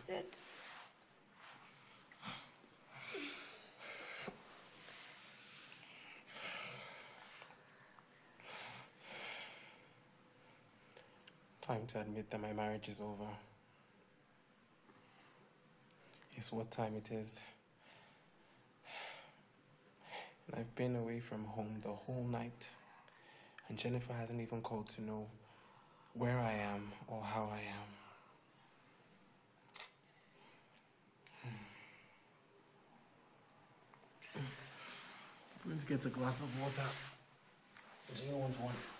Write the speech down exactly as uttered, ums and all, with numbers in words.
Sit. Time to admit that my marriage is over. It's what time it is. And I've been away from home the whole night. And Jennifer hasn't even called to know where I am or how I am. Let's get a glass of water. Do you want one?